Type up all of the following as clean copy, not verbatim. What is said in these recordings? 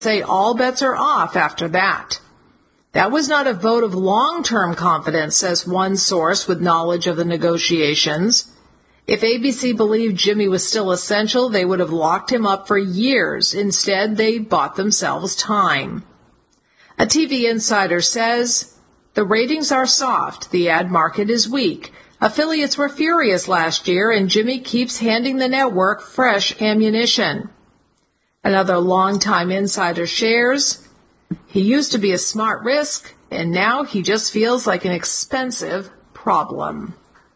say all bets are off after that. That was not a vote of long-term confidence, says one source with knowledge of the negotiations. If ABC believed Jimmy was still essential, they would have locked him up for years. Instead, they bought themselves time. A TV insider says, the ratings are soft, the ad market is weak. Affiliates were furious last year, and Jimmy keeps handing the network fresh ammunition. Another longtime insider shares, he used to be a smart risk, and now he just feels like an expensive problem.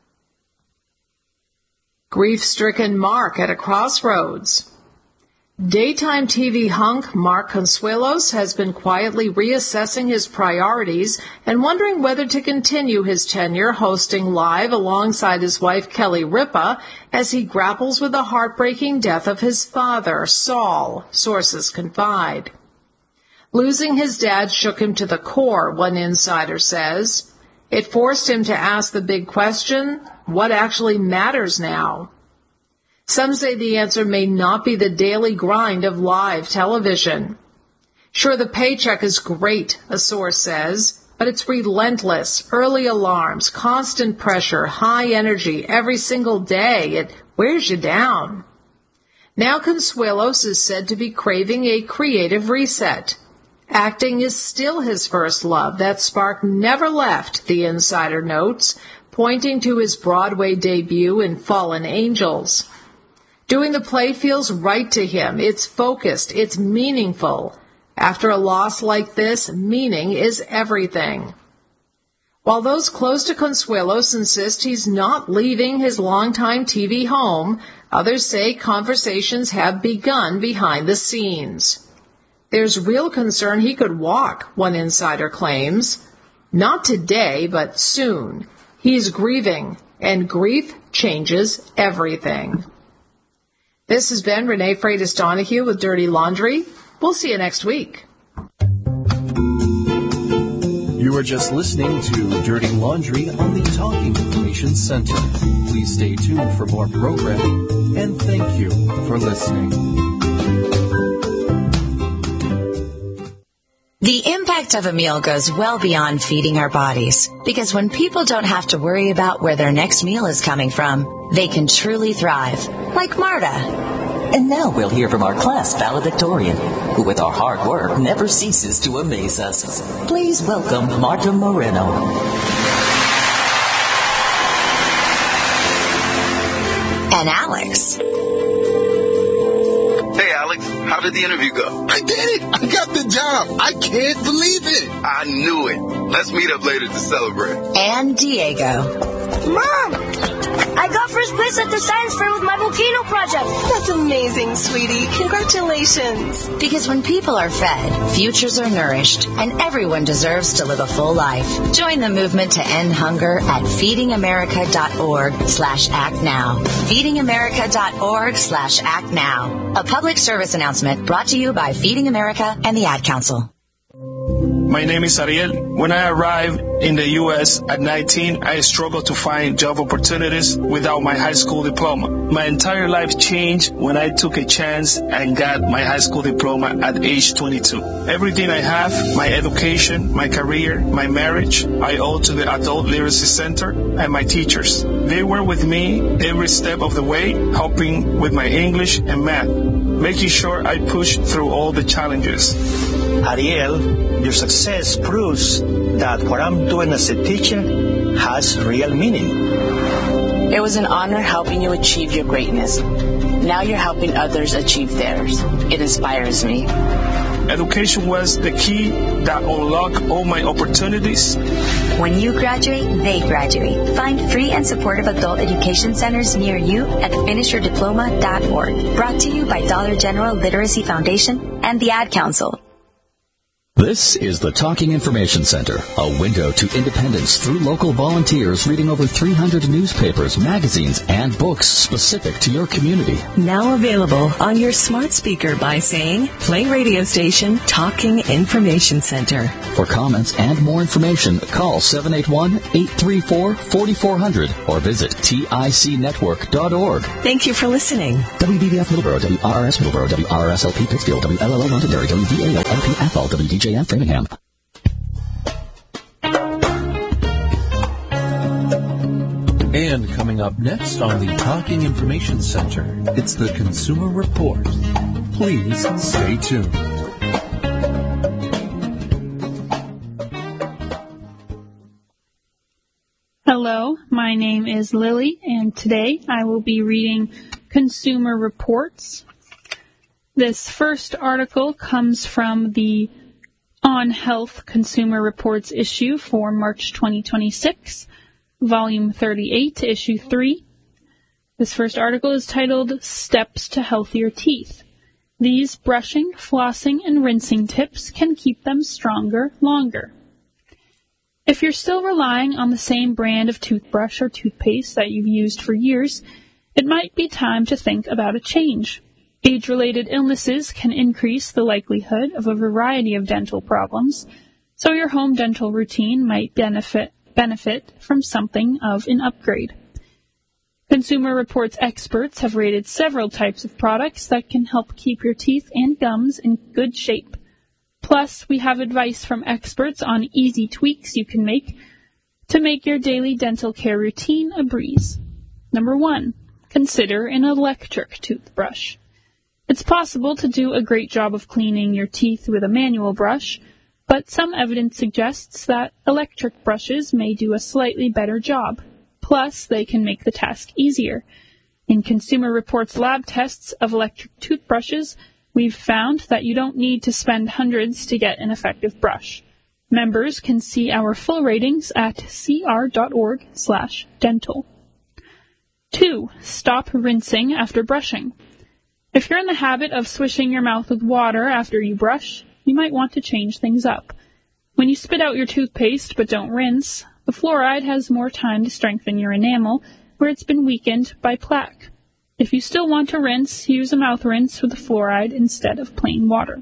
Grief-stricken Mark at a crossroads. Daytime TV hunk Mark Consuelos has been quietly reassessing his priorities and wondering whether to continue his tenure hosting live alongside his wife Kelly Ripa as he grapples with the heartbreaking death of his father, Saul, sources confide. Losing his dad shook him to the core, one insider says. It forced him to ask the big question, what actually matters now? Some say the answer may not be the daily grind of live television. Sure, the paycheck is great, a source says, but it's relentless, early alarms, constant pressure, high energy every single day. It wears you down. Now Consuelos is said to be craving a creative reset. Acting is still his first love. That spark never left, the insider notes, pointing to his Broadway debut in Fallen Angels. Doing the play feels right to him. It's focused. It's meaningful. After a loss like this, meaning is everything. While those close to Consuelos insist he's not leaving his longtime TV home, others say conversations have begun behind the scenes. There's real concern he could walk, one insider claims. Not today, but soon. He's grieving, and grief changes everything. This has been Renee Freitas Donahue with Dirty Laundry. We'll see you next week. You were just listening to Dirty Laundry on the Talking Information Center. Please stay tuned for more programming, and thank you for listening. The impact of a meal goes well beyond feeding our bodies, because when people don't have to worry about where their next meal is coming from, they can truly thrive, like Marta. And now we'll hear from our class valedictorian, who with our hard work never ceases to amaze us. Please welcome Marta Moreno. And Alex. Hey, Alex, how did the interview go? I did it! I got the job! I can't believe it! I knew it. Let's meet up later to celebrate. And Diego. Mom! I got first place at the science fair with my volcano project. That's amazing, sweetie. Congratulations. Because when people are fed, futures are nourished, and everyone deserves to live a full life. Join the movement to end hunger at feedingamerica.org/actnow. feedingamerica.org/actnow. A public service announcement brought to you by Feeding America and the Ad Council. My name is Ariel. When I arrived in the U.S. at 19, I struggled to find job opportunities without my high school diploma. My entire life changed when I took a chance and got my high school diploma at age 22. Everything I have, my education, my career, my marriage, I owe to the Adult Literacy Center and my teachers. They were with me every step of the way, helping with my English and math, making sure I pushed through all the challenges. Ariel, your success proves that what I'm doing as a teacher has real meaning. It was an honor helping you achieve your greatness. Now you're helping others achieve theirs. It inspires me. Education was the key that unlocked all my opportunities. When you graduate, they graduate. Find free and supportive adult education centers near you at finishyourdiploma.org. Brought to you by Dollar General Literacy Foundation and the Ad Council. This is the Talking Information Center, a window to independence through local volunteers reading over 300 newspapers, magazines, and books specific to your community. Now available on your smart speaker by saying, play radio station Talking Information Center. For comments and more information, call 781-834-4400 or visit ticnetwork.org. Thank you for listening. WBBF Middleborough, WRRS Middleborough, WRSLP Pittsfield, WLLO Londonderry, WDAO LP Athol, WDJF Framingham. And coming up next on the Talking Information Center, it's the Consumer Report. Please stay tuned. Hello, my name is Lily, and today I will be reading Consumer Reports. This first article comes from the On Health Consumer Reports issue for March 2026, Volume 38, Issue 3. This first article is titled Steps to Healthier Teeth. These brushing, flossing, and rinsing tips can keep them stronger longer. If you're still relying on the same brand of toothbrush or toothpaste that you've used for years, it might be time to think about a change. Age-related illnesses can increase the likelihood of a variety of dental problems, so your home dental routine might benefit from something of an upgrade. Consumer Reports experts have rated several types of products that can help keep your teeth and gums in good shape. Plus, we have advice from experts on easy tweaks you can make to make your daily dental care routine a breeze. Number 1, consider an electric toothbrush. It's possible to do a great job of cleaning your teeth with a manual brush, but some evidence suggests that electric brushes may do a slightly better job. Plus, they can make the task easier. In Consumer Reports lab tests of electric toothbrushes, we've found that you don't need to spend hundreds to get an effective brush. Members can see our full ratings at cr.org/dental. 2. Stop rinsing after brushing. If you're in the habit of swishing your mouth with water after you brush, you might want to change things up. When you spit out your toothpaste but don't rinse, the fluoride has more time to strengthen your enamel where it's been weakened by plaque. If you still want to rinse, use a mouth rinse with the fluoride instead of plain water.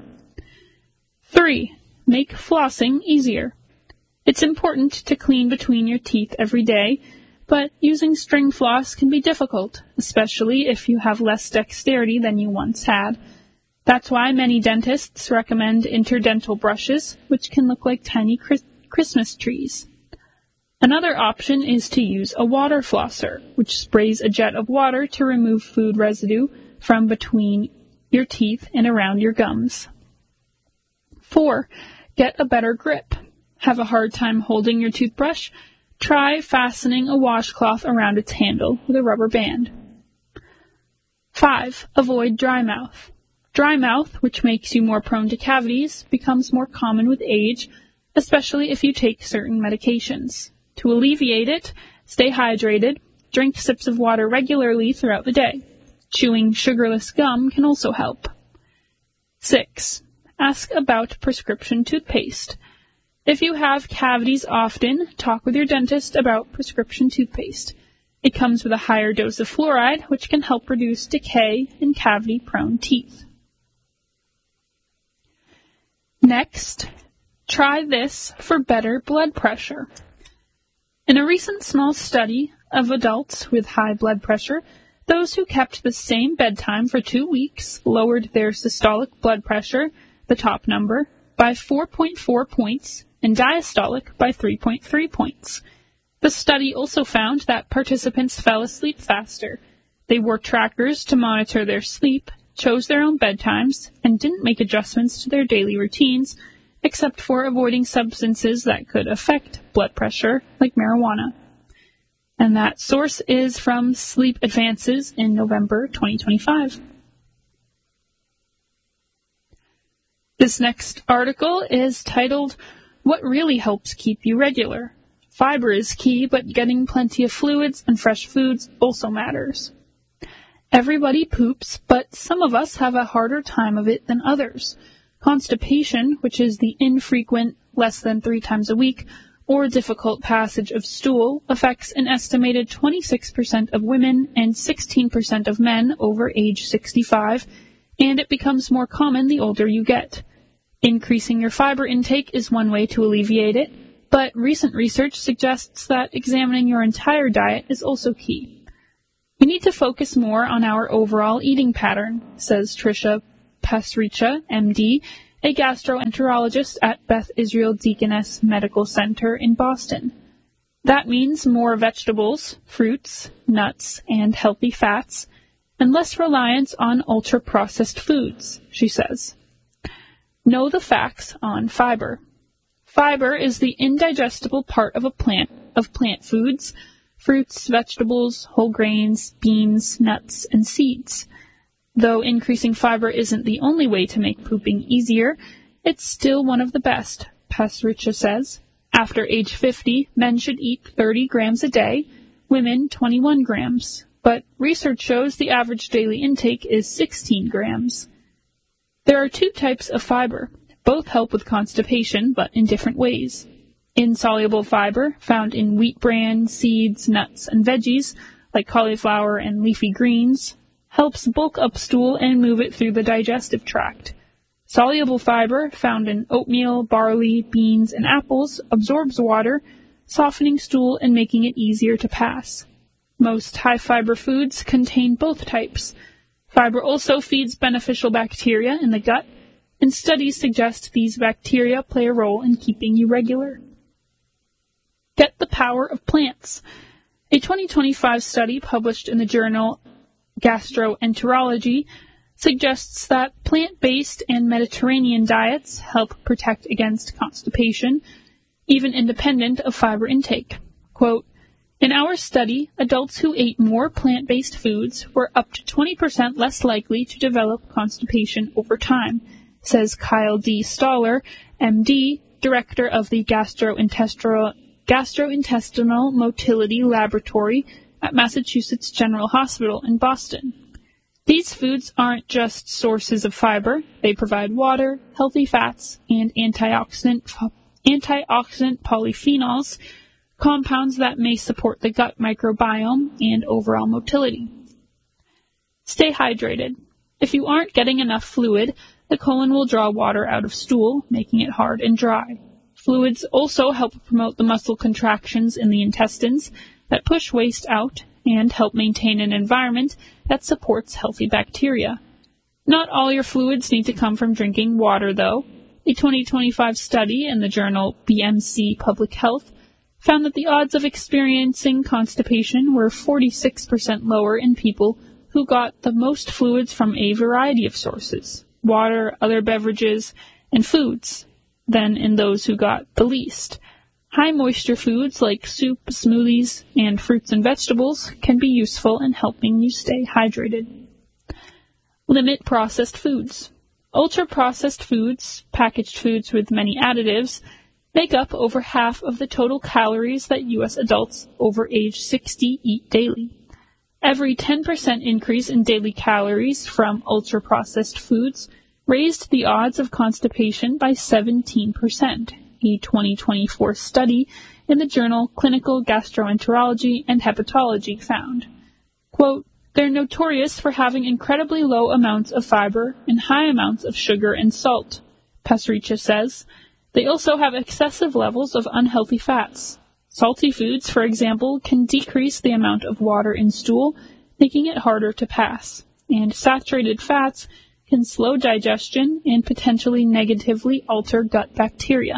3. Make flossing easier. It's important to clean between your teeth every day, but using string floss can be difficult, especially if you have less dexterity than you once had. That's why many dentists recommend interdental brushes, which can look like tiny Christmas trees. Another option is to use a water flosser, which sprays a jet of water to remove food residue from between your teeth and around your gums. 4. Get a better grip. Have a hard time holding your toothbrush? Try fastening a washcloth around its handle with a rubber band. 5. Avoid dry mouth. Dry mouth, which makes you more prone to cavities, becomes more common with age, especially if you take certain medications. To alleviate it, stay hydrated, drink sips of water regularly throughout the day. Chewing sugarless gum can also help. 6. Ask about prescription toothpaste. If you have cavities often, talk with your dentist about prescription toothpaste. It comes with a higher dose of fluoride, which can help reduce decay in cavity-prone teeth. Next, try this for better blood pressure. In a recent small study of adults with high blood pressure, those who kept the same bedtime for 2 weeks lowered their systolic blood pressure, the top number, by 4.4 points and diastolic by 3.3 points. The study also found that participants fell asleep faster. They wore trackers to monitor their sleep, chose their own bedtimes, and didn't make adjustments to their daily routines, except for avoiding substances that could affect blood pressure, like marijuana. And that source is from Sleep Advances in November 2025. This next article is titled, What Really Helps Keep You Regular? Fiber is key, but getting plenty of fluids and fresh foods also matters. Everybody poops, but some of us have a harder time of it than others. Constipation, which is the infrequent, less than 3 times a week, or difficult passage of stool, affects an estimated 26% of women and 16% of men over age 65, and it becomes more common the older you get. Increasing your fiber intake is one way to alleviate it, but recent research suggests that examining your entire diet is also key. We need to focus more on our overall eating pattern, says Tricia Pasricha, MD, a gastroenterologist at Beth Israel Deaconess Medical Center in Boston. That means more vegetables, fruits, nuts, and healthy fats, and less reliance on ultra-processed foods, she says. Know the facts on fiber. Fiber is the indigestible part of plant foods, fruits, vegetables, whole grains, beans, nuts, and seeds. Though increasing fiber isn't the only way to make pooping easier, it's still one of the best, Pasricha says. After age 50, men should eat 30 grams a day, women 21 grams. But research shows the average daily intake is 16 grams. There are 2 types of fiber. Both help with constipation, but in different ways. Insoluble fiber, found in wheat bran, seeds, nuts, and veggies, like cauliflower and leafy greens, helps bulk up stool and move it through the digestive tract. Soluble fiber, found in oatmeal, barley, beans, and apples, absorbs water, softening stool and making it easier to pass. Most high-fiber foods contain both types. Fiber also feeds beneficial bacteria in the gut, and studies suggest these bacteria play a role in keeping you regular. Get the power of plants. A 2025 study published in the journal Gastroenterology suggests that plant-based and Mediterranean diets help protect against constipation, even independent of fiber intake. Quote, in our study, adults who ate more plant-based foods were up to 20% less likely to develop constipation over time, says Kyle D. Stoller, MD, director of the Gastrointestinal Motility Laboratory at Massachusetts General Hospital in Boston. These foods aren't just sources of fiber. They provide water, healthy fats, and antioxidant polyphenols, compounds that may support the gut microbiome and overall motility. Stay hydrated. If you aren't getting enough fluid, the colon will draw water out of stool, making it hard and dry. Fluids also help promote the muscle contractions in the intestines that push waste out and help maintain an environment that supports healthy bacteria. Not all your fluids need to come from drinking water, though. A 2025 study in the journal BMC Public Health found that the odds of experiencing constipation were 46% lower in people who got the most fluids from a variety of sources, water, other beverages, and foods, than in those who got the least. High-moisture foods like soup, smoothies, and fruits and vegetables can be useful in helping you stay hydrated. Limit processed foods. Ultra-processed foods, packaged foods with many additives, make up over half of the total calories that U.S. adults over age 60 eat daily. Every 10% increase in daily calories from ultra-processed foods raised the odds of constipation by 17%, a 2024 study in the journal Clinical Gastroenterology and Hepatology found. Quote, they're notorious for having incredibly low amounts of fiber and high amounts of sugar and salt, Pasricha says. They also have excessive levels of unhealthy fats. Salty foods, for example, can decrease the amount of water in stool, making it harder to pass. And saturated fats can slow digestion and potentially negatively alter gut bacteria.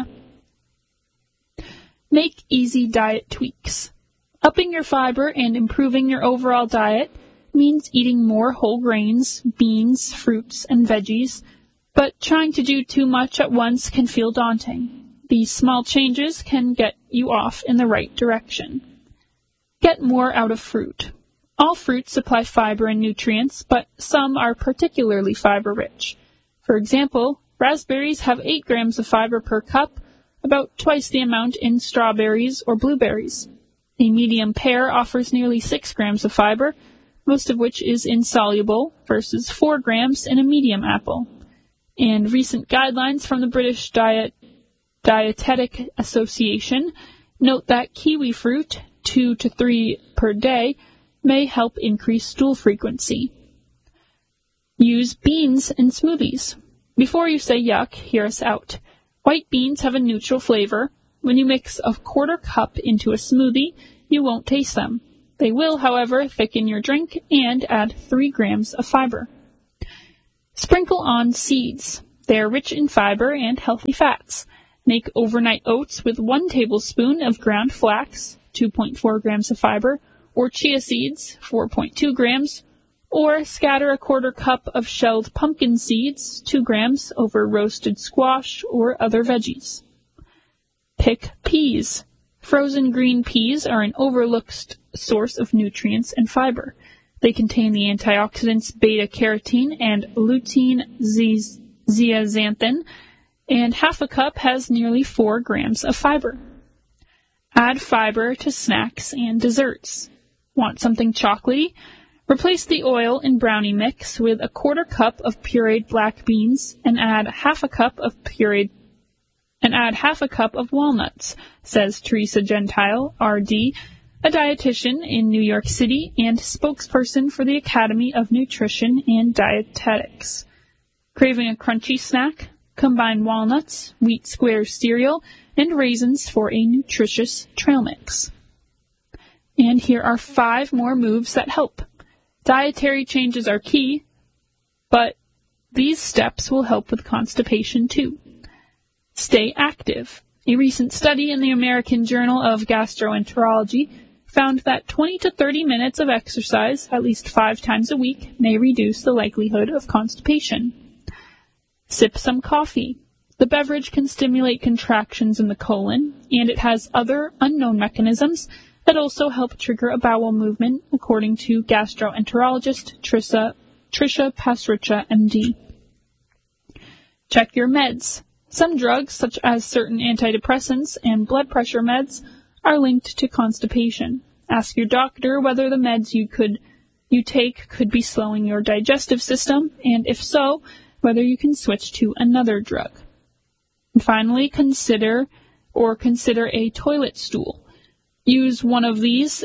Make easy diet tweaks. Upping your fiber and improving your overall diet means eating more whole grains, beans, fruits, and veggies, but trying to do too much at once can feel daunting. These small changes can get you off in the right direction. Get more out of fruit. All fruits supply fiber and nutrients, but some are particularly fiber-rich. For example, raspberries have 8 grams of fiber per cup, about twice the amount in strawberries or blueberries. A medium pear offers nearly 6 grams of fiber, most of which is insoluble, versus 4 grams in a medium apple. And recent guidelines from the British Dietetic Association note that kiwi fruit, 2 to 3 per day, may help increase stool frequency. Use beans in smoothies. Before you say yuck, hear us out. White beans have a neutral flavor. When you mix a quarter cup into a smoothie, you won't taste them. They will, however, thicken your drink and add 3 grams of fiber. Sprinkle on seeds. They are rich in fiber and healthy fats. Make overnight oats with 1 tablespoon of ground flax, 2.4 grams of fiber, or chia seeds, 4.2 grams, or scatter a quarter cup of shelled pumpkin seeds, 2 grams, over roasted squash or other veggies. Pick peas. Frozen green peas are an overlooked source of nutrients and fiber. They contain the antioxidants beta-carotene and lutein zeaxanthin, and half a cup has nearly 4 grams of fiber. Add fiber to snacks and desserts. Want something chocolatey? Replace the oil in brownie mix with a quarter cup of pureed black beans and add half a cup of walnuts, says Teresa Gentile, RD, a dietitian in New York City and spokesperson for the Academy of Nutrition and Dietetics. Craving a crunchy snack? Combine walnuts, wheat squares cereal, and raisins for a nutritious trail mix. And here are 5 more moves that help. Dietary changes are key, but these steps will help with constipation too. Stay active. A recent study in the American Journal of Gastroenterology found that 20 to 30 minutes of exercise at least 5 times a week may reduce the likelihood of constipation. Sip some coffee. The beverage can stimulate contractions in the colon, and it has other unknown mechanisms that also help trigger a bowel movement, according to gastroenterologist Tricia Pasricha, MD. Check your meds. Some drugs, such as certain antidepressants and blood pressure meds, are linked to constipation. Ask your doctor whether the meds you take could be slowing your digestive system, and if so, whether you can switch to another drug. And finally, consider a toilet stool. Using one of these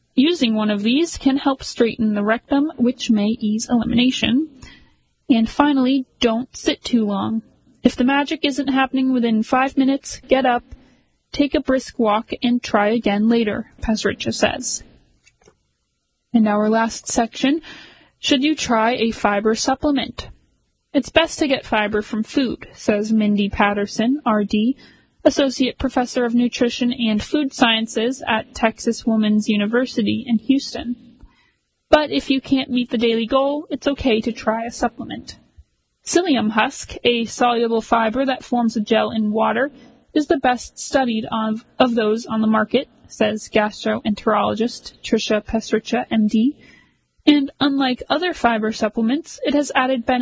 can help straighten the rectum, which may ease elimination. And finally, don't sit too long. If the magic isn't happening within 5 minutes, get up, take a brisk walk, and try again later, Pasricha says. And our last section, should you try a fiber supplement? It's best to get fiber from food, says Mindy Patterson, RD, Associate Professor of Nutrition and Food Sciences at Texas Woman's University in Houston. But if you can't meet the daily goal, it's okay to try a supplement. Psyllium husk, a soluble fiber that forms a gel in water, is the best studied of those on the market, says gastroenterologist Tricia Pasricha, MD. And unlike other fiber supplements, it has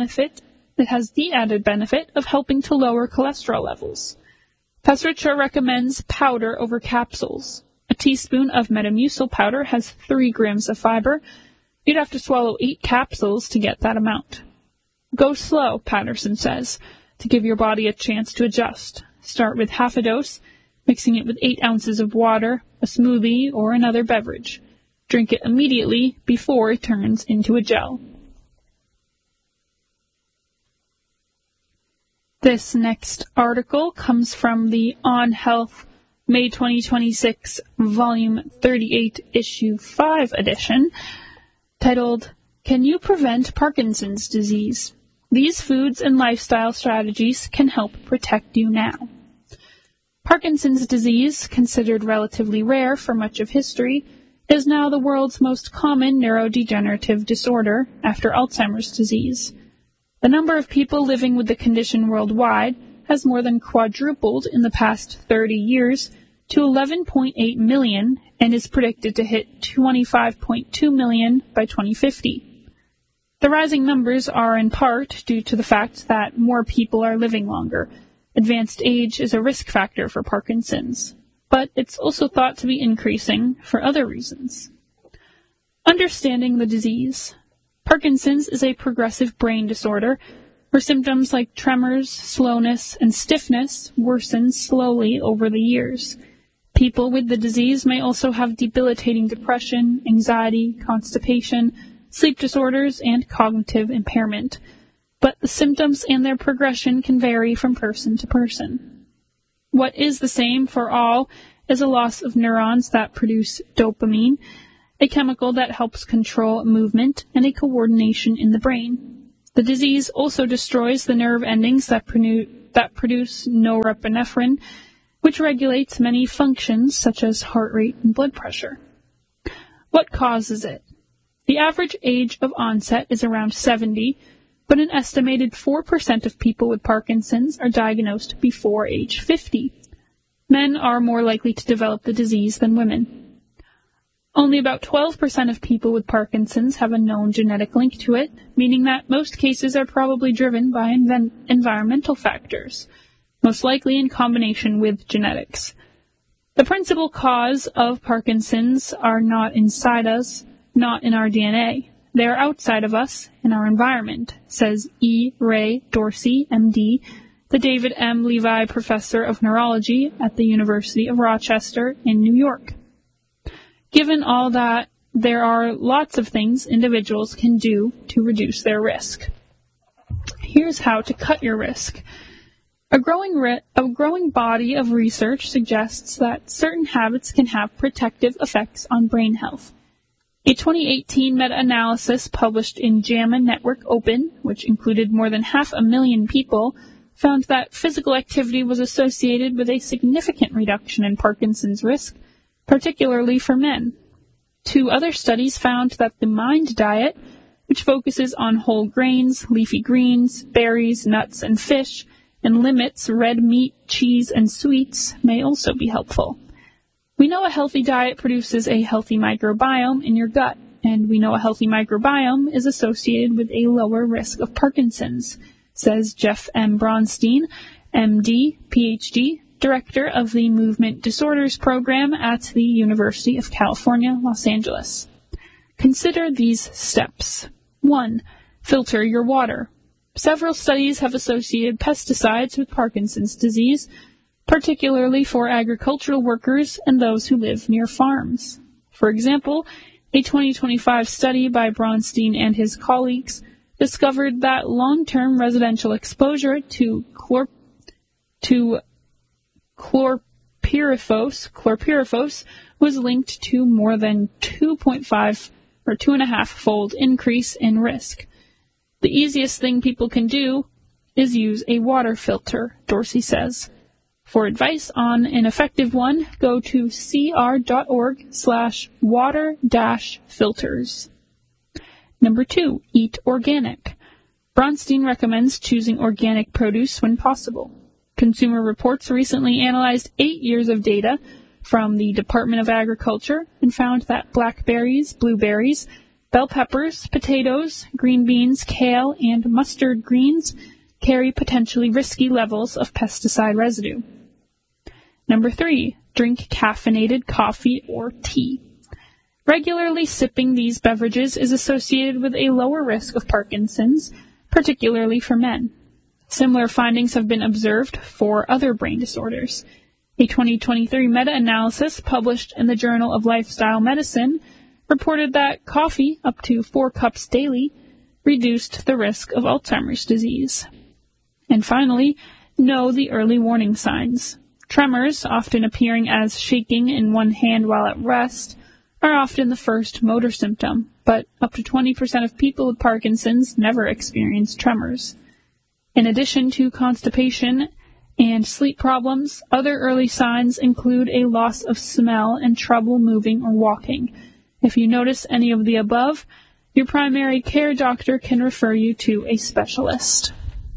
the added benefit of helping to lower cholesterol levels. Pasricha recommends powder over capsules. A teaspoon of Metamucil powder has 3 grams of fiber. You'd have to swallow 8 capsules to get that amount. Go slow, Patterson says, to give your body a chance to adjust. Start with half a dose, mixing it with 8 ounces of water, a smoothie, or another beverage. Drink it immediately before it turns into a gel. This next article comes from the On Health, May 2026, Volume 38, Issue 5 edition, titled, Can You Prevent Parkinson's Disease? These foods and lifestyle strategies can help protect you now. Parkinson's disease, considered relatively rare for much of history, is now the world's most common neurodegenerative disorder after Alzheimer's disease. The number of people living with the condition worldwide has more than quadrupled in the past 30 years to 11.8 million and is predicted to hit 25.2 million by 2050. The rising numbers are in part due to the fact that more people are living longer. Advanced age is a risk factor for Parkinson's, but it's also thought to be increasing for other reasons. Understanding the disease. Parkinson's is a progressive brain disorder where symptoms like tremors, slowness, and stiffness worsen slowly over the years. People with the disease may also have debilitating depression, anxiety, constipation, sleep disorders, and cognitive impairment. But the symptoms and their progression can vary from person to person. What is the same for all is a loss of neurons that produce dopamine, a chemical that helps control movement and a coordination in the brain. The disease also destroys the nerve endings that produce norepinephrine, which regulates many functions such as heart rate and blood pressure. What causes it? The average age of onset is around 70, but an estimated 4% of people with Parkinson's are diagnosed before age 50. Men are more likely to develop the disease than women. Only about 12% of people with Parkinson's have a known genetic link to it, meaning that most cases are probably driven by environmental factors, most likely in combination with genetics. The principal cause of Parkinson's are not inside us, not in our DNA. They are outside of us, in our environment, says E. Ray Dorsey, MD, the David M. Levi Professor of Neurology at the University of Rochester in New York. Given all that, there are lots of things individuals can do to reduce their risk. Here's how to cut your risk. A growing body of research suggests that certain habits can have protective effects on brain health. A 2018 meta-analysis published in JAMA Network Open, which included more than 500,000 people, found that physical activity was associated with a significant reduction in Parkinson's risk, particularly for men. 2 other studies found that the MIND diet, which focuses on whole grains, leafy greens, berries, nuts, and fish, and limits red meat, cheese, and sweets, may also be helpful. We know a healthy diet produces a healthy microbiome in your gut, and we know a healthy microbiome is associated with a lower risk of Parkinson's, says Jeff M. Bronstein, MD, PhD, Director of the Movement Disorders Program at the University of California, Los Angeles. Consider these steps. 1. Filter your water. Several studies have associated pesticides with Parkinson's disease, particularly for agricultural workers and those who live near farms. For example, a 2025 study by Bronstein and his colleagues discovered that long-term residential exposure to chlorpyrifos was linked to more than 2.5 or 2.5-fold increase in risk. The easiest thing people can do is use a water filter, Dorsey says. For advice on an effective one, go to cr.org/water-filters. Number 2, eat organic. Bronstein recommends choosing organic produce when possible. Consumer Reports recently analyzed 8 years of data from the Department of Agriculture and found that blackberries, blueberries, bell peppers, potatoes, green beans, kale, and mustard greens carry potentially risky levels of pesticide residue. Number 3, drink caffeinated coffee or tea. Regularly sipping these beverages is associated with a lower risk of Parkinson's, particularly for men. Similar findings have been observed for other brain disorders. A 2023 meta-analysis published in the Journal of Lifestyle Medicine reported that coffee, up to 4 cups daily, reduced the risk of Alzheimer's disease. And finally, know the early warning signs. Tremors, often appearing as shaking in one hand while at rest, are often the first motor symptom, but up to 20% of people with Parkinson's never experience tremors. In addition to constipation and sleep problems, other early signs include a loss of smell and trouble moving or walking. If you notice any of the above, your primary care doctor can refer you to a specialist.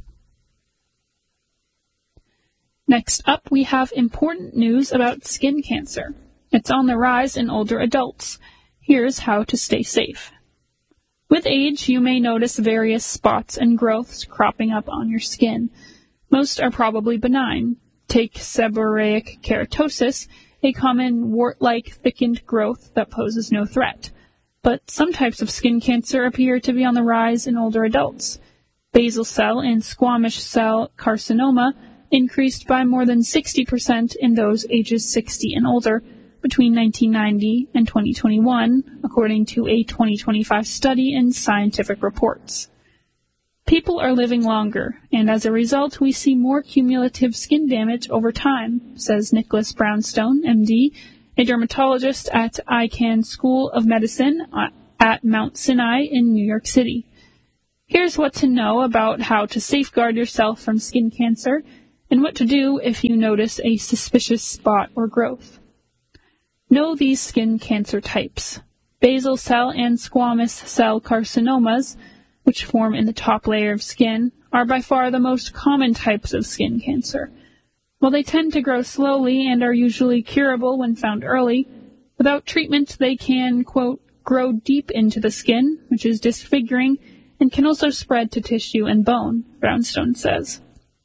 Next up, we have important news about skin cancer. It's on the rise in older adults. Here's how to stay safe. With age, you may notice various spots and growths cropping up on your skin. Most are probably benign. Take seborrheic keratosis, a common wart-like thickened growth that poses no threat. But some types of skin cancer appear to be on the rise in older adults. Basal cell and squamous cell carcinoma increased by more than 60% in those ages 60 and older between 1990 and 2021, according to a 2025 study in Scientific Reports. People are living longer, and as a result, we see more cumulative skin damage over time, says Nicholas Brownstone, MD, a dermatologist at Icahn School of Medicine at Mount Sinai in New York City. Here's what to know about how to safeguard yourself from skin cancer and what to do if you notice a suspicious spot or growth. Know these skin cancer types. Basal cell and squamous cell carcinomas, which form in the top layer of skin, are by far the most common types of skin cancer. While they tend to grow slowly and are usually curable when found early, without treatment they can, quote, grow deep into the skin, which is disfiguring, and can also spread to tissue and bone, Brownstone says.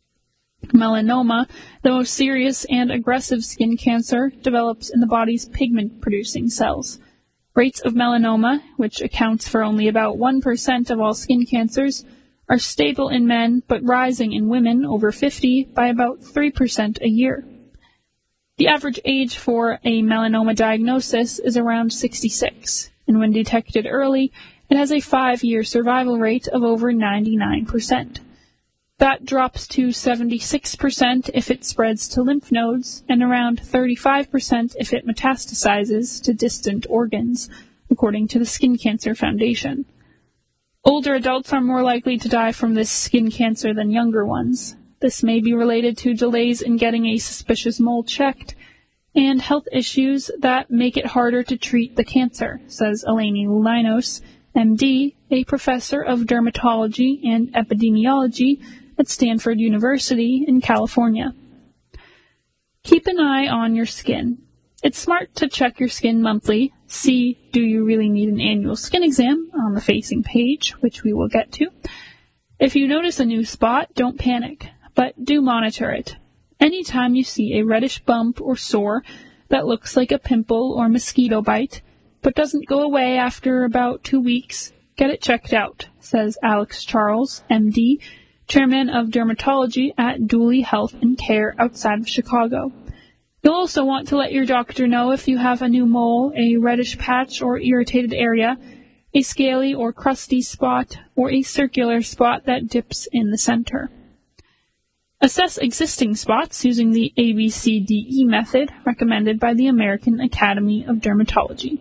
Melanoma, the most serious and aggressive skin cancer, develops in the body's pigment-producing cells. Rates of melanoma, which accounts for only about 1% of all skin cancers, are stable in men but rising in women over 50 by about 3% a year. The average age for a melanoma diagnosis is around 66, and when detected early, it has a 5-year survival rate of over 99%. That drops to 76% if it spreads to lymph nodes and around 35% if it metastasizes to distant organs, according to the Skin Cancer Foundation. Older adults are more likely to die from this skin cancer than younger ones. This may be related to delays in getting a suspicious mole checked and health issues that make it harder to treat the cancer, says Eleni Linos, MD, a professor of dermatology and epidemiology at Stanford University in California. Keep an eye on your skin. It's smart to check your skin monthly. See, do you really need an annual skin exam on the facing page, which we will get to. If you notice a new spot, don't panic, but do monitor it. Anytime you see a reddish bump or sore that looks like a pimple or mosquito bite, but doesn't go away after about 2 weeks, get it checked out, says Alex Charles, MD, Chairman of Dermatology at Dooley Health and Care outside of Chicago. You'll also want to let your doctor know if you have a new mole, a reddish patch or irritated area, a scaly or crusty spot, or a circular spot that dips in the center. Assess existing spots using the ABCDE method recommended by the American Academy of Dermatology.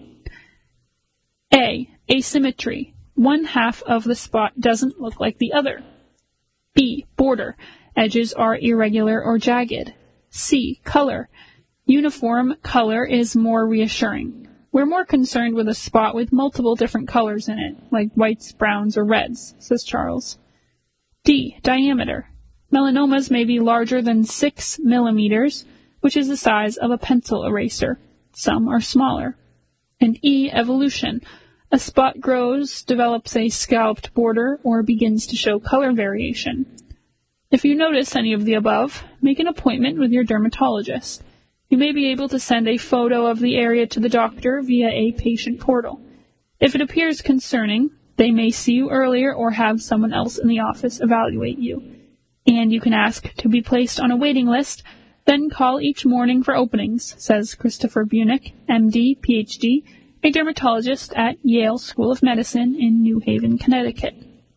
A. Asymmetry. One half of the spot doesn't look like the other. B. Border. Edges are irregular or jagged. C. Color. Uniform color is more reassuring. We're more concerned with a spot with multiple different colors in it, like whites, browns, or reds, says Charles. D. Diameter. Melanomas may be larger than 6 millimeters, which is the size of a pencil eraser. Some are smaller. And E. Evolution. A spot grows, develops a scalped border, or begins to show color variation. If you notice any of the above, make an appointment with your dermatologist. You may be able to send a photo of the area to the doctor via a patient portal. If it appears concerning, they may see you earlier or have someone else in the office evaluate you. And you can ask to be placed on a waiting list, then call each morning for openings, says Christopher Bunick, MD, PhD, a dermatologist at Yale School of Medicine in New Haven, Connecticut.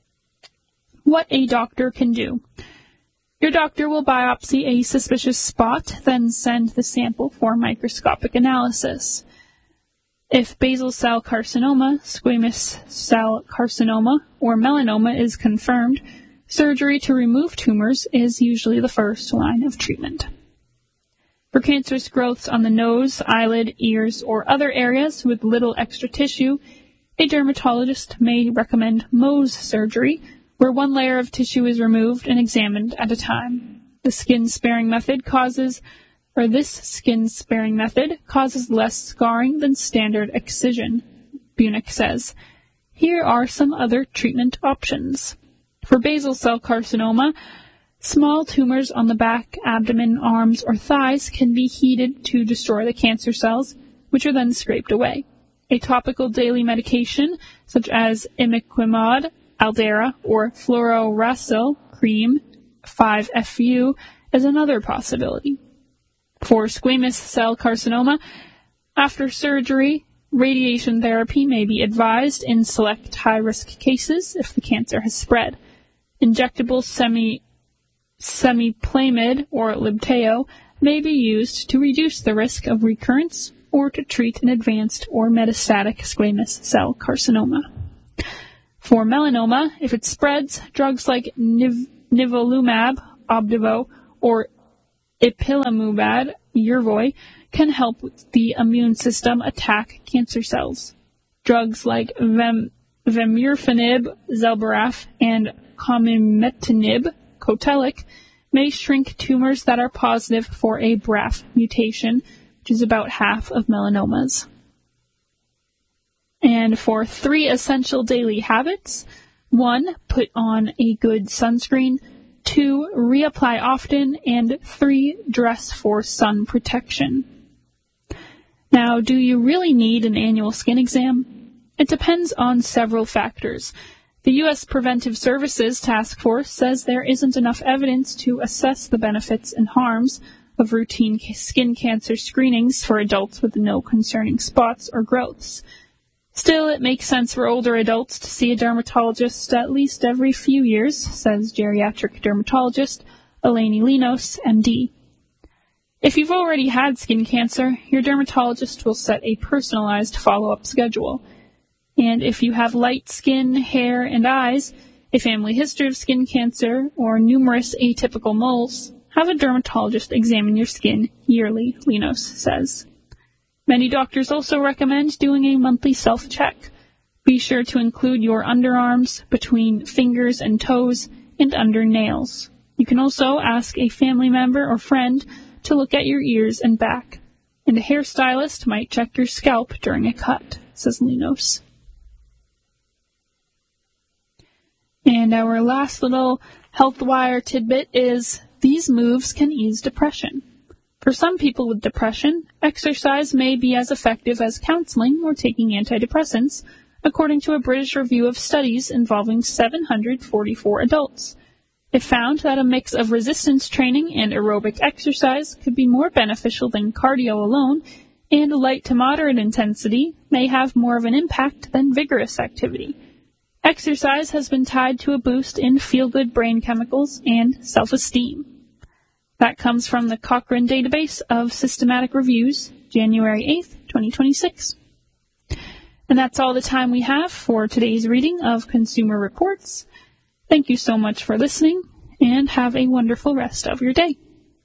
What a doctor can do. Your doctor will biopsy a suspicious spot, then send the sample for microscopic analysis. If basal cell carcinoma, squamous cell carcinoma, or melanoma is confirmed, surgery to remove tumors is usually the first line of treatment. For cancerous growths on the nose, eyelid, ears, or other areas with little extra tissue, a dermatologist may recommend Mohs surgery, where one layer of tissue is removed and examined at a time. This skin-sparing method causes less scarring than standard excision, Bunick says. Here are some other treatment options. For basal cell carcinoma, small tumors on the back, abdomen, arms, or thighs can be heated to destroy the cancer cells, which are then scraped away. A topical daily medication, such as imiquimod, Aldera, or fluorouracil cream 5-FU is another possibility. For squamous cell carcinoma, after surgery, radiation therapy may be advised in select high-risk cases if the cancer has spread. Injectable semiplamid or Libtayo may be used to reduce the risk of recurrence or to treat an advanced or metastatic squamous cell carcinoma. For melanoma, if it spreads, drugs like nivolumab, Opdivo, or ipilimumab, Yervoy, can help the immune system attack cancer cells. Drugs like vemurafenib, Zelboraf, and comimetinib, Cotellic, may shrink tumors that are positive for a BRAF mutation, which is about half of melanomas. And for 3 essential daily habits: 1, put on a good sunscreen; 2, reapply often; and 3, dress for sun protection. Now, do you really need an annual skin exam? It depends on several factors. The U.S. Preventive Services Task Force says there isn't enough evidence to assess the benefits and harms of routine skin cancer screenings for adults with no concerning spots or growths. Still, it makes sense for older adults to see a dermatologist at least every few years, says geriatric dermatologist Eleni Linos, MD. If you've already had skin cancer, your dermatologist will set a personalized follow-up schedule. And if you have light skin, hair, and eyes, a family history of skin cancer, or numerous atypical moles, have a dermatologist examine your skin yearly, Linos says. Many doctors also recommend doing a monthly self-check. Be sure to include your underarms, between fingers and toes, and under nails. You can also ask a family member or friend to look at your ears and back. And a hairstylist might check your scalp during a cut, says Linos. And our last little HealthWire tidbit is these moves can ease depression. For some people with depression, exercise may be as effective as counseling or taking antidepressants, according to a British review of studies involving 744 adults. It found that a mix of resistance training and aerobic exercise could be more beneficial than cardio alone, and light to moderate intensity may have more of an impact than vigorous activity. Exercise has been tied to a boost in feel-good brain chemicals and self-esteem. That comes from the Cochrane Database of Systematic Reviews, January 8th, 2026. And that's all the time we have for today's reading of Consumer Reports. Thank you so much for listening, and have a wonderful rest of your day.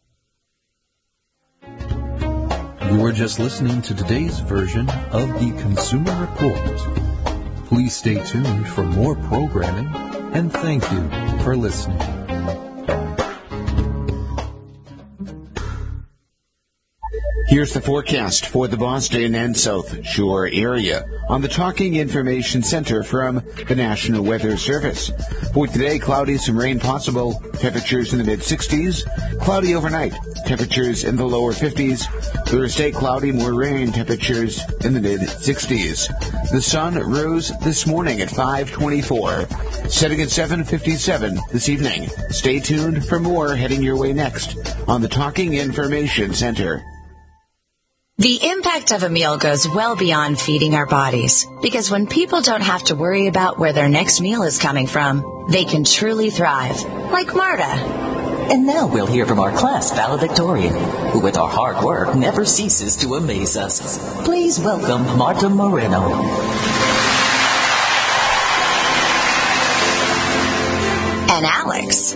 You were just listening to today's version of the Consumer Report. Please stay tuned for more programming, and thank you for listening. Here's the forecast for the Boston and South Shore area on the Talking Information Center from the National Weather Service. For today, cloudy, some rain possible, temperatures in the mid-60s. Cloudy overnight, temperatures in the lower 50s. Thursday, cloudy, more rain, temperatures in the mid-60s. The sun rose this morning at 5:24, setting at 7:57 this evening. Stay tuned for more heading your way next on the Talking Information Center. The impact of a meal goes well beyond feeding our bodies, because when people don't have to worry about where their next meal is coming from, they can truly thrive, like Marta. And now we'll hear from our class valedictorian, who with our hard work never ceases to amaze us. Please welcome Marta Moreno. And Alex.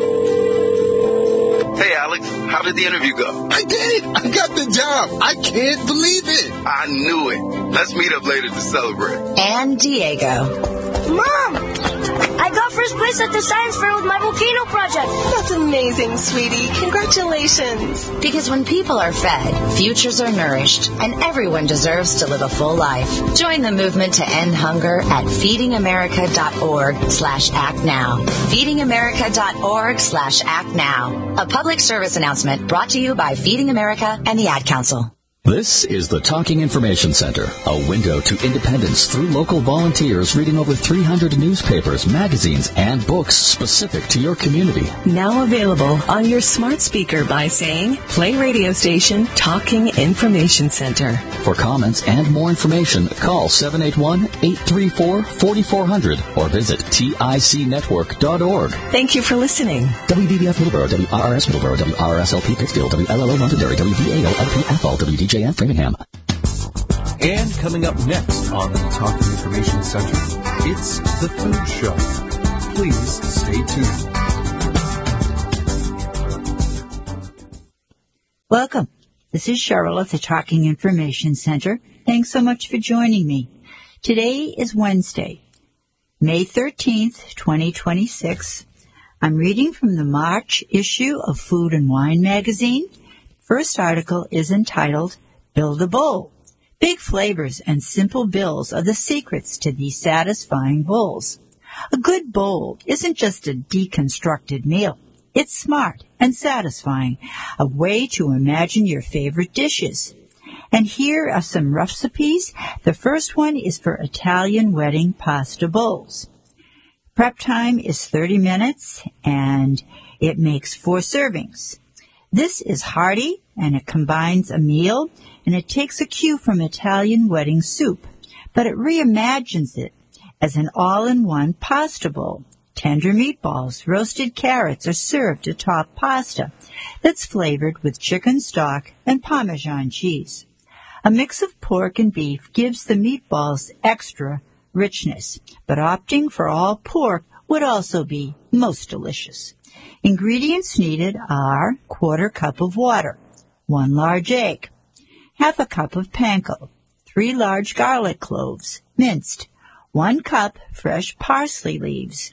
Hey, Alex, how did the interview go? I did. I got the job. I can't believe it. I knew it. Let's meet up later to celebrate. And Diego. Mom! I got first place at the science fair with my volcano project. That's amazing, sweetie. Congratulations. Because when people are fed, futures are nourished, and everyone deserves to live a full life. Join the movement to end hunger at feedingamerica.org/actnow. feedingamerica.org/actnow. A public service announcement brought to you by Feeding America and the Ad Council. This is the Talking Information Center, a window to independence through local volunteers reading over 300 newspapers, magazines, and books specific to your community. Now available on your smart speaker by saying, play radio station Talking Information Center. For comments and more information, call 781-834-4400 or visit ticnetwork.org. Thank you for listening. WBBF Middleborough, WRRS Middleborough, WRSLP Pittsfield, WLLO Londonderry, WBAO LP Athol, WDJN Framingham. And coming up next on the Talking Information Center, it's The Food Show. Please stay tuned. Welcome. This is Cheryl at the Talking Information Center. Thanks so much for joining me. Today is Wednesday, May 13th, 2026. I'm reading from the March issue of Food and Wine magazine. First article is entitled, Build a Bowl. Big flavors and simple bills are the secrets to these satisfying bowls. A good bowl isn't just a deconstructed meal. It's smart and satisfying, a way to imagine your favorite dishes. And here are some recipes. The first one is for Italian wedding pasta bowls. Prep time is 30 minutes, and it makes 4 servings. This is hearty, and it combines a meal, and it takes a cue from Italian wedding soup, but it reimagines it as an all-in-one pasta bowl. Tender meatballs, roasted carrots are served atop pasta that's flavored with chicken stock and Parmesan cheese. A mix of pork and beef gives the meatballs extra richness, but opting for all pork would also be most delicious. Ingredients needed are 1/4 cup of water, 1 large egg, 1/2 cup of panko, 3 large garlic cloves, minced, 1 cup fresh parsley leaves,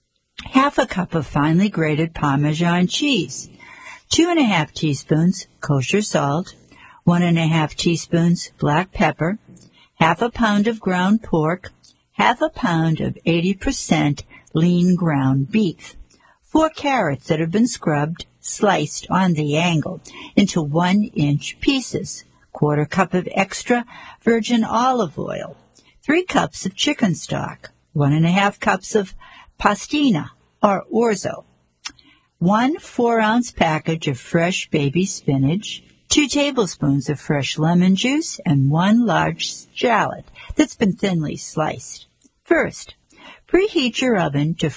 1/2 cup of finely grated Parmesan cheese, 2½ teaspoons kosher salt, 1½ teaspoons black pepper, 1/2 pound of ground pork, 1/2 pound of 80% lean ground beef, 4 carrots that have been scrubbed, sliced on the angle into 1-inch pieces, 1/4 cup of extra virgin olive oil, 3 cups of chicken stock, 1½ cups of pastina or orzo, 1 4-ounce package of fresh baby spinach, 2 tablespoons of fresh lemon juice, and 1 large shallot that's been thinly sliced. First, preheat your oven to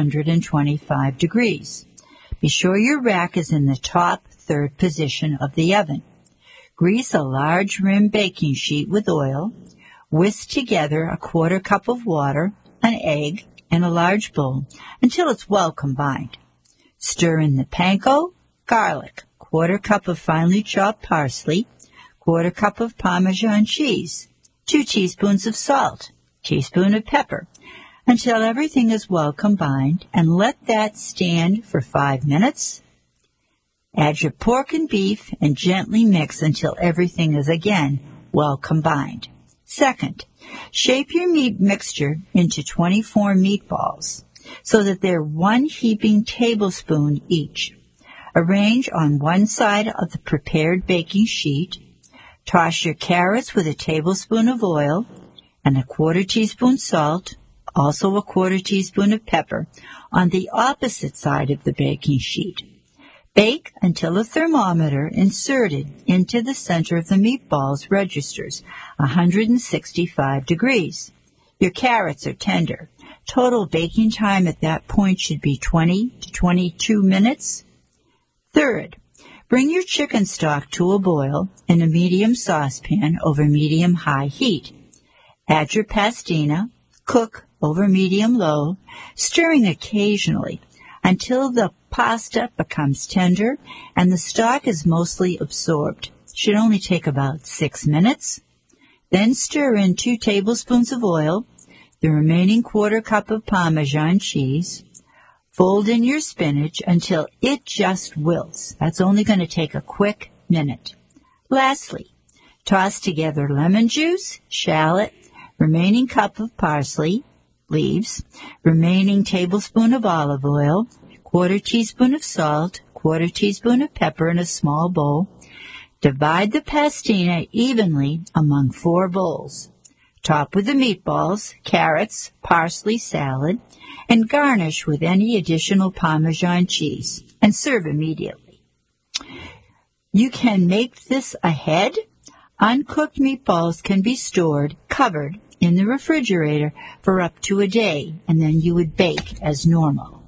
425 degrees. Be sure your rack is in the top 3rd position of the oven. Grease a large rim baking sheet with oil. Whisk together a 1/4 cup of water, an egg, and a large bowl until it's well combined. Stir in the panko, garlic, 1/4 cup of finely chopped parsley, 1/4 cup of Parmesan cheese, 2 teaspoons of salt, teaspoon of pepper, until everything is well combined, and let that stand for 5 minutes. Add your pork and beef and gently mix until everything is again well combined. Second, shape your meat mixture into 24 meatballs so that they're 1 heaping tablespoon each. Arrange on one side of the prepared baking sheet. Toss your carrots with a tablespoon of oil and a 1/4 teaspoon salt, also a 1/4 teaspoon of pepper, on the opposite side of the baking sheet. Bake until a thermometer inserted into the center of the meatballs registers 165 degrees. Your carrots are tender. Total baking time at that point should be 20 to 22 minutes. Third, bring your chicken stock to a boil in a medium saucepan over medium-high heat. Add your pastina, cook over medium-low, stirring occasionally until the pasta becomes tender and the stock is mostly absorbed. It should only take about 6 minutes. Then stir in 2 tablespoons of oil, the remaining 1/4 cup of Parmesan cheese. Fold in your spinach until it just wilts. That's only going to take a quick minute. Lastly, toss together lemon juice, shallot, remaining cup of parsley leaves, remaining tablespoon of olive oil, 1/4 teaspoon of salt, 1/4 teaspoon of pepper in a small bowl. Divide the pastina evenly among 4 bowls. Top with the meatballs, carrots, parsley salad, and garnish with any additional Parmesan cheese, and serve immediately. You can make this ahead. Uncooked meatballs can be stored, covered, in the refrigerator for up to a day, and then you would bake as normal.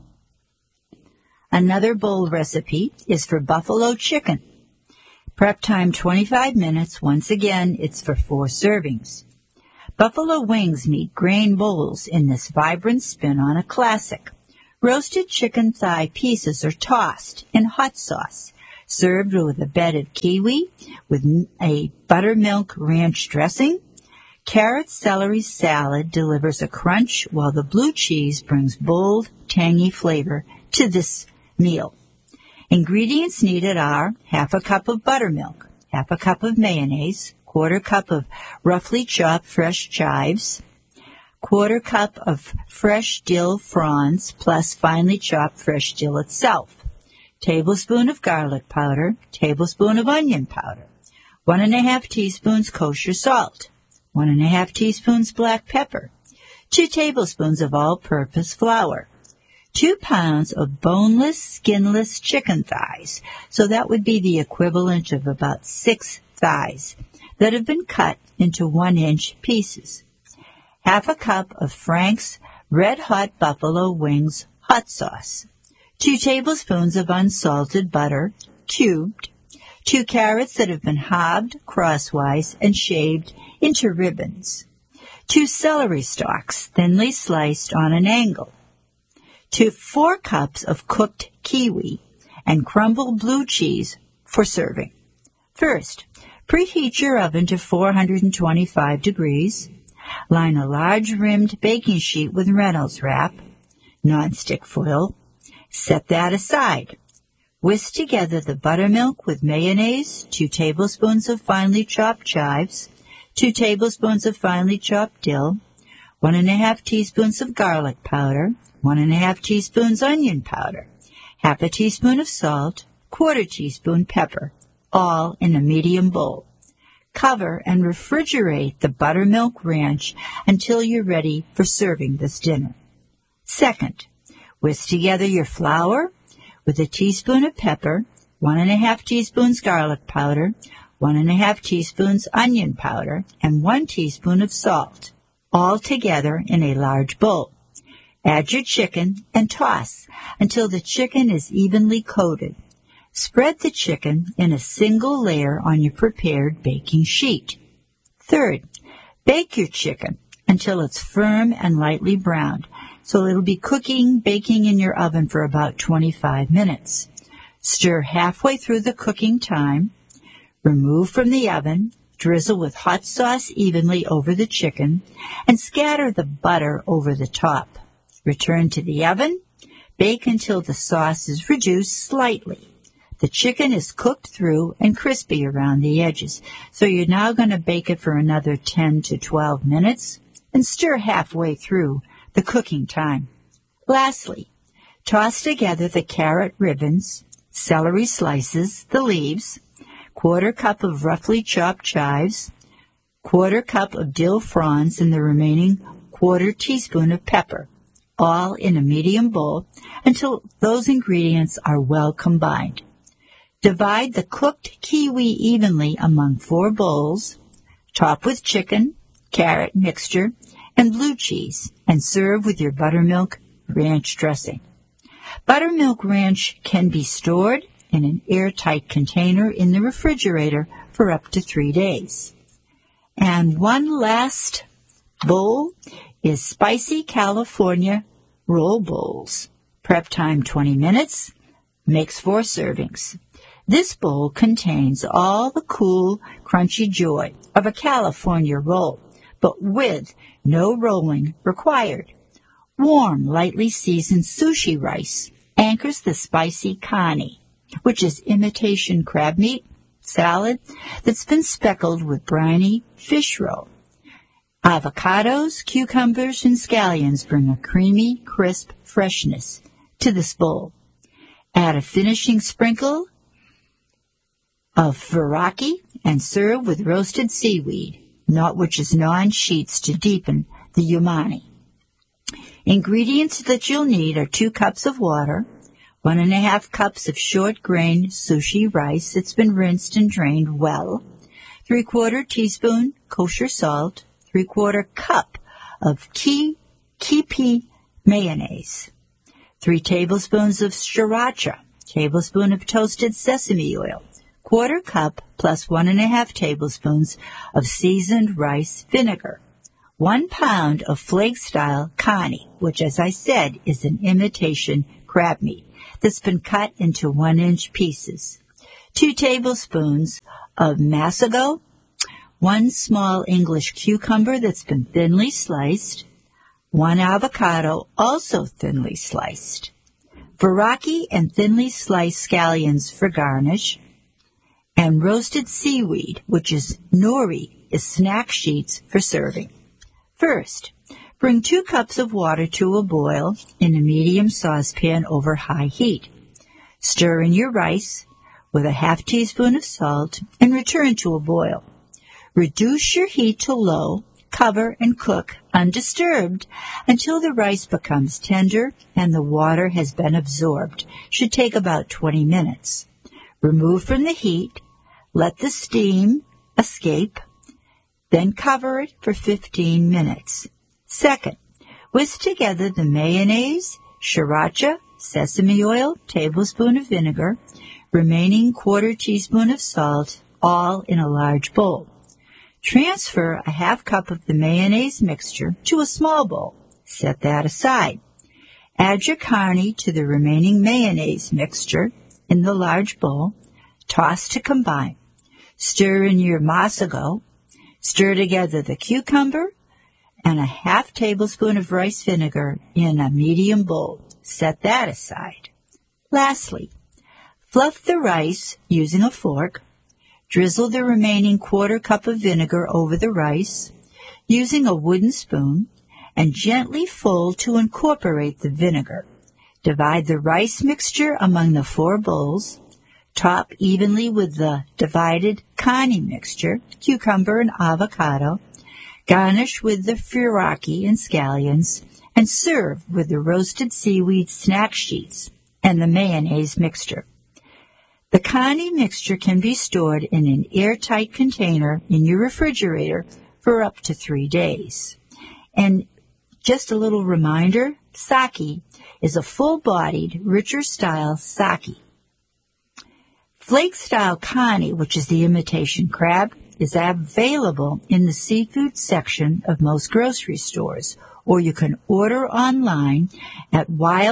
Another bowl recipe is for buffalo chicken. Prep time 25 minutes. Once again, it's for 4 servings. Buffalo wings meet grain bowls in this vibrant spin on a classic. Roasted chicken thigh pieces are tossed in hot sauce, served with a bed of kiwi with a buttermilk ranch dressing. Carrot celery salad delivers a crunch, while the blue cheese brings bold, tangy flavor to this meal. Ingredients needed are half a cup of buttermilk, half a cup of mayonnaise, quarter cup of roughly chopped fresh chives, quarter cup of fresh dill fronds plus finely chopped fresh dill itself, tablespoon of garlic powder, tablespoon of onion powder, 1½ teaspoons kosher salt, 1½ teaspoons black pepper, 2 tablespoons of all-purpose flour, 2 pounds of boneless, skinless chicken thighs, so that would be the equivalent of about 6 thighs, that have been cut into 1-inch pieces. Half a cup of Frank's Red Hot Buffalo Wings hot sauce. 2 tablespoons of unsalted butter, cubed. 2 carrots that have been halved crosswise and shaved into ribbons. 2 celery stalks thinly sliced on an angle. 4 cups of cooked kiwi and crumbled blue cheese for serving. First, preheat your oven to 425 degrees. Line a large-rimmed baking sheet with Reynolds wrap, nonstick foil. Set that aside. Whisk together the buttermilk with mayonnaise, 2 tablespoons of finely chopped chives, 2 tablespoons of finely chopped dill, 1½ teaspoons of garlic powder, 1½ teaspoons onion powder, half a teaspoon of salt, quarter teaspoon pepper, all in a medium bowl. Cover and refrigerate the buttermilk ranch until you're ready for serving this dinner. Second, whisk together your flour with a teaspoon of pepper, 1½ teaspoons garlic powder, 1½ teaspoons onion powder, and 1 teaspoon of salt, all together in a large bowl. Add your chicken and toss until the chicken is evenly coated. Spread the chicken in a single layer on your prepared baking sheet. Third, bake your chicken until it's firm and lightly browned, so it'll be baking in your oven for about 25 minutes. Stir halfway through the cooking time. Remove from the oven, drizzle with hot sauce evenly over the chicken, and scatter the butter over the top. Return to the oven. Bake until the sauce is reduced slightly. The chicken is cooked through and crispy around the edges, so you're now going to bake it for another 10 to 12 minutes and stir halfway through the cooking time. Lastly, toss together the carrot ribbons, celery slices, the leaves, quarter cup of roughly chopped chives, quarter cup of dill fronds, and the remaining quarter teaspoon of pepper, all in a medium bowl until those ingredients are well combined. Divide the cooked kiwi evenly among 4 bowls, top with chicken, carrot mixture, and blue cheese, and serve with your buttermilk ranch dressing. Buttermilk ranch can be stored in an airtight container in the refrigerator for up to 3 days. And one last bowl is spicy California roll bowls. Prep time 20 minutes, makes 4 servings. This bowl contains all the cool, crunchy joy of a California roll, but with no rolling required. Warm, lightly seasoned sushi rice anchors the spicy kani, which is imitation crab meat salad that's been speckled with briny fish roe. Avocados, cucumbers, and scallions bring a creamy, crisp freshness to this bowl. Add a finishing sprinkle of furaki and serve with roasted seaweed, which is non-sheets to deepen the umami. Ingredients that you'll need are 2 cups of water, 1.5 cups of short-grain sushi rice that's been rinsed and drained well, 3/4 teaspoon kosher salt, 3/4 cup of Kewpie mayonnaise, 3 tablespoons of sriracha, tablespoon of toasted sesame oil, 1/4 cup plus 1.5 tablespoons of seasoned rice vinegar, 1 pound of flake-style kani, which, as I said, is an imitation crab meat that's been cut into 1-inch pieces, 2 tablespoons of masago, 1 small English cucumber that's been thinly sliced, 1 avocado also thinly sliced, furaki and thinly sliced scallions for garnish, and roasted seaweed, which is nori, is snack sheets for serving. First, bring 2 cups of water to a boil in a medium saucepan over high heat. Stir in your rice with a 1/2 teaspoon of salt and return to a boil. Reduce your heat to low, cover, and cook undisturbed until the rice becomes tender and the water has been absorbed. Should take about 20 minutes. Remove from the heat, let the steam escape, then cover it for 15 minutes. Second, whisk together the mayonnaise, sriracha, sesame oil, tablespoon of vinegar, remaining 1/4 teaspoon of salt, all in a large bowl. Transfer a 1/2 cup of the mayonnaise mixture to a small bowl. Set that aside. Add your carne to the remaining mayonnaise mixture in the large bowl. Toss to combine. Stir in your masago. Stir together the cucumber and a 1/2 tablespoon of rice vinegar in a medium bowl. Set that aside. Lastly, fluff the rice using a fork. Drizzle the remaining 1/4 cup of vinegar over the rice using a wooden spoon and gently fold to incorporate the vinegar. Divide the rice mixture among the 4 bowls. Top evenly with the divided carne mixture, cucumber and avocado. Garnish with the furaki and scallions and serve with the roasted seaweed snack sheets and the mayonnaise mixture. The carne mixture can be stored in an airtight container in your refrigerator for up to 3 days. And just a little reminder, sake is a full-bodied, richer style sake. Flake-style carne, which is the imitation crab, is available in the seafood section of most grocery stores, or you can order online at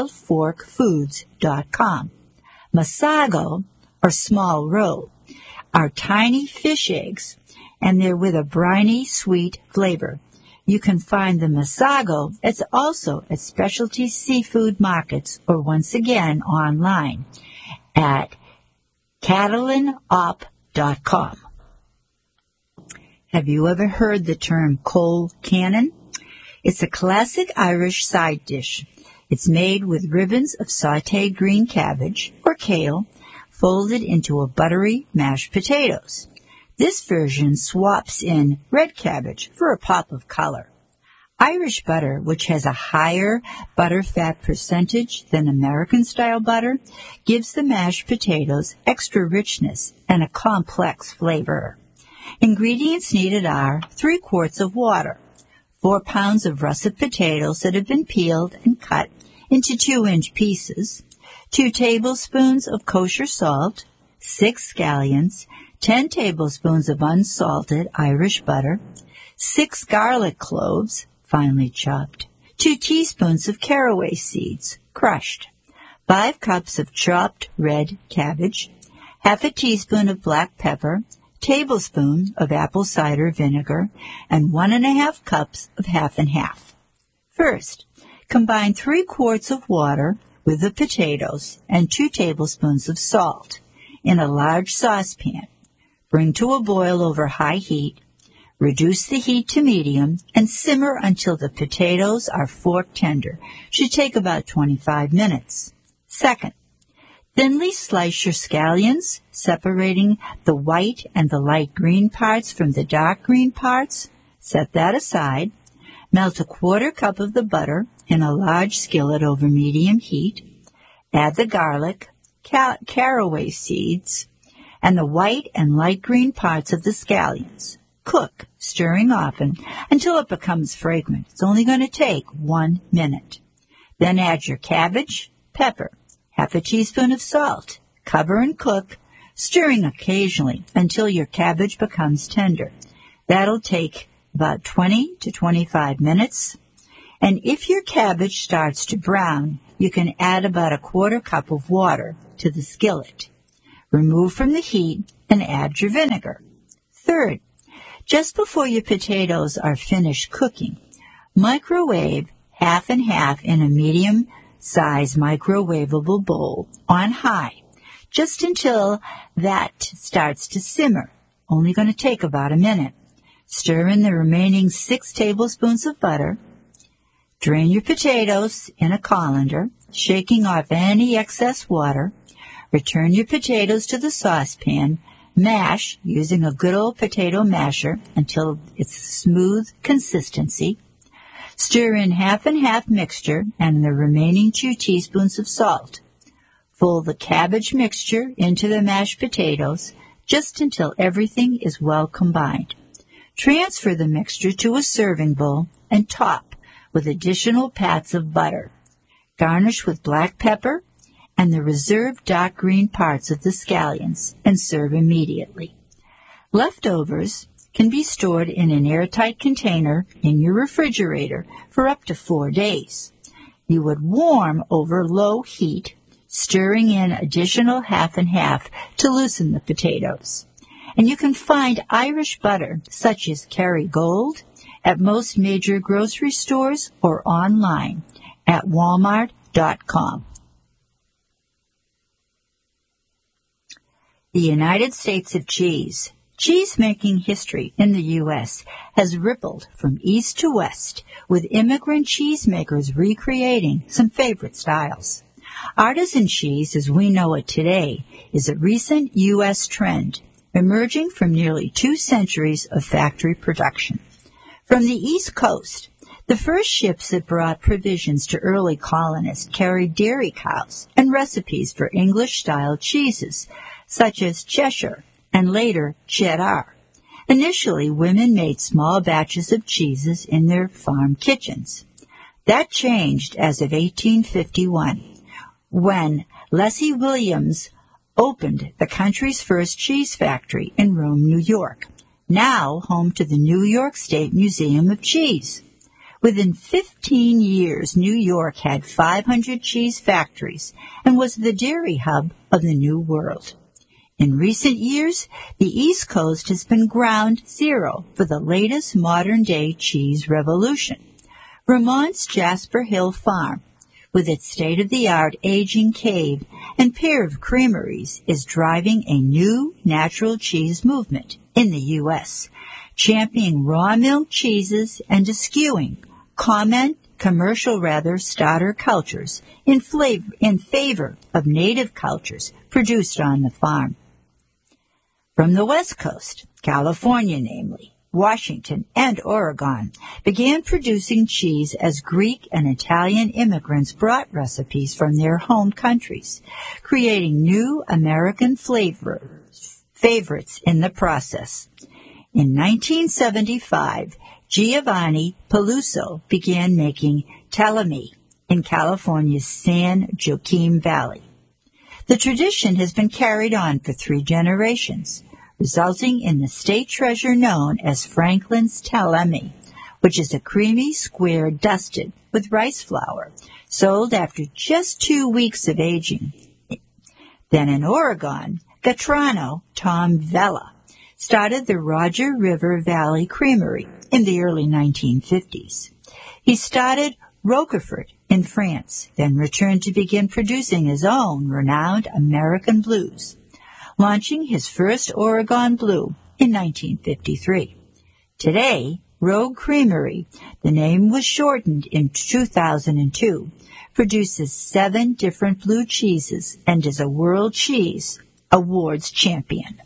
wildforkfoods.com. Masago, or small roe, are tiny fish eggs, and they're with a briny, sweet flavor. You can find the masago also at specialty seafood markets or once again online at catalanop.com. Have you ever heard the term coal cannon? It's a classic Irish side dish. It's made with ribbons of sautéed green cabbage or kale folded into a buttery mashed potatoes. This version swaps in red cabbage for a pop of color. Irish butter, which has a higher butter fat percentage than American-style butter, gives the mashed potatoes extra richness and a complex flavor. Ingredients needed are 3 quarts of water, 4 pounds of russet potatoes that have been peeled and cut into 2-inch pieces, 2 tablespoons of kosher salt, 6 scallions, 10 tablespoons of unsalted Irish butter, 6 garlic cloves, finely chopped, 2 teaspoons of caraway seeds, crushed, 5 cups of chopped red cabbage, 1/2 teaspoon of black pepper, tablespoon of apple cider vinegar, and 1.5 cups of half and half. First, combine 3 quarts of water with the potatoes and 2 tablespoons of salt in a large saucepan. Bring to a boil over high heat. Reduce the heat to medium and simmer until the potatoes are fork tender. Should take about 25 minutes. Second, Thinly slice your scallions, separating the white and the light green parts from the dark green parts. Set that aside. Melt a 1/4 cup of the butter in a large skillet over medium heat. Add the garlic, caraway seeds, and the white and light green parts of the scallions. Cook, stirring often, until it becomes fragrant. It's only going to take 1 minute. Then add your cabbage, pepper, 1/2 teaspoon of salt. Cover and cook, stirring occasionally until your cabbage becomes tender. That'll take about 20 to 25 minutes. And if your cabbage starts to brown, you can add about a 1/4 cup of water to the skillet. Remove from the heat and add your vinegar. Third, just before your potatoes are finished cooking, microwave 1/2 and 1/2 in a medium-sized microwavable bowl on high, just until that starts to simmer. Only going to take about a minute. Stir in the remaining 6 tablespoons of butter. Drain your potatoes in a colander, shaking off any excess water. Return your potatoes to the saucepan. Mash using a good old potato masher until it's a smooth consistency. Stir in 1/2 and 1/2 mixture and the remaining 2 teaspoons of salt. Fold the cabbage mixture into the mashed potatoes just until everything is well combined. Transfer the mixture to a serving bowl and top with additional pats of butter. Garnish with black pepper and the reserved dark green parts of the scallions and serve immediately. Leftovers can be stored in an airtight container in your refrigerator for up to 4 days. You would warm over low heat, stirring in additional 1/2 and 1/2 to loosen the potatoes. And you can find Irish butter, such as Kerrygold, at most major grocery stores or online at walmart.com. The United States of Cheese. Cheese-making history in the U.S. has rippled from east to west, with immigrant cheesemakers recreating some favorite styles. Artisan cheese, as we know it today, is a recent U.S. trend, emerging from nearly 2 centuries of factory production. From the East Coast, the first ships that brought provisions to early colonists carried dairy cows and recipes for English-style cheeses, such as Cheshire and later Cheddar. Initially, women made small batches of cheeses in their farm kitchens. That changed as of 1851, when Leslie Williams opened the country's first cheese factory in Rome, New York, now home to the New York State Museum of Cheese. Within 15 years, New York had 500 cheese factories and was the dairy hub of the New World. In recent years, the East Coast has been ground zero for the latest modern-day cheese revolution. Vermont's Jasper Hill Farm, with its state-of-the-art aging cave and pair of creameries, is driving a new natural cheese movement in the U.S., championing raw milk cheeses and eschewing commercial starter cultures in favor of native cultures produced on the farm. From the West Coast, California namely, Washington, and Oregon began producing cheese as Greek and Italian immigrants brought recipes from their home countries, creating new American favorites in the process. In 1975, Giovanni Peluso began making Telemi in California's San Joaquin Valley. The tradition has been carried on for 3 generations, resulting in the state treasure known as Franklin's Telemi, which is a creamy square dusted with rice flour, sold after just 2 weeks of aging. Then in Oregon, Gaetano Tom Vella started the Roger River Valley Creamery in the early 1950s. He started Roquefort in France, then returned to begin producing his own renowned American blues, launching his first Oregon Blue in 1953. Today, Rogue Creamery, the name was shortened in 2002, produces 7 different blue cheeses and is a World Cheese Awards champion.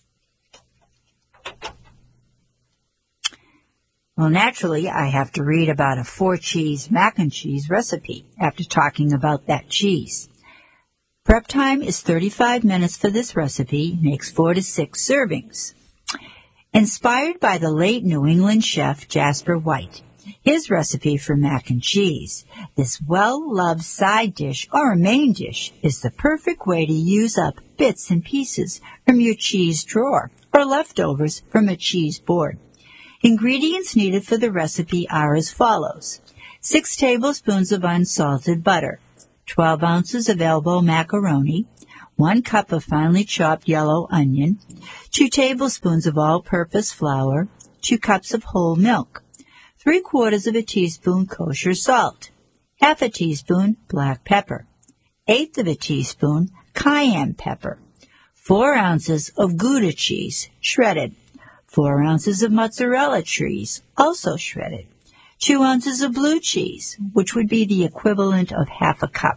Well, naturally, I have to read about a 4-cheese mac and cheese recipe after talking about that cheese. Prep time is 35 minutes for this recipe, makes 4 to 6 servings. Inspired by the late New England chef Jasper White, his recipe for mac and cheese, this well-loved side dish or a main dish is the perfect way to use up bits and pieces from your cheese drawer or leftovers from a cheese board. Ingredients needed for the recipe are as follows: 6 tablespoons of unsalted butter, 12 ounces of elbow macaroni, 1 cup of finely chopped yellow onion, 2 tablespoons of all-purpose flour, 2 cups of whole milk, 3/4 of a teaspoon kosher salt, half a teaspoon black pepper, 1/8 of a teaspoon cayenne pepper, 4 ounces of Gouda cheese, shredded, 4 ounces of mozzarella cheese, also shredded, 2 ounces of blue cheese, which would be the equivalent of half a cup,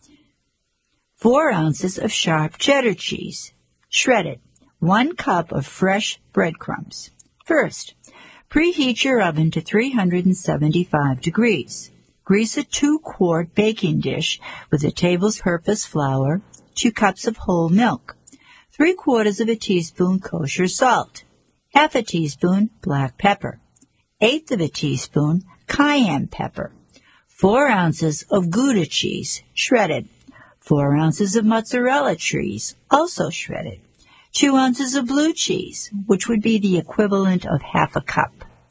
4 ounces of sharp cheddar cheese, shredded, 1 cup of fresh breadcrumbs. First, preheat your oven to 375 degrees. Grease a 2-quart baking dish with a tablespoon flour, 2 cups of whole milk, 3/4 of a teaspoon kosher salt, half a teaspoon black pepper, 1/8 of a teaspoon cayenne pepper, 4 ounces of Gouda cheese, shredded, 4 ounces of mozzarella cheese, also shredded, 2 ounces of blue cheese, which would be the equivalent of half a cup,